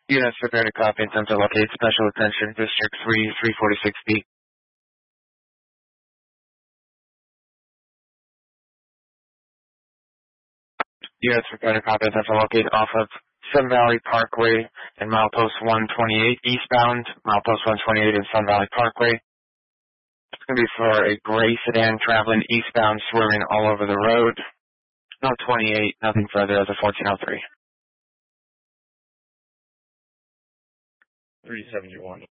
Units prepared to copy and attempt to locate. Special attention, District 3, 346B. Units prepared to copy and attempt to locate off of Sun Valley Parkway and milepost 128 eastbound, milepost 128 and Sun Valley Parkway. It's going to be for a gray sedan traveling eastbound, swerving all over the road. No 28, nothing further as a 1403. 371.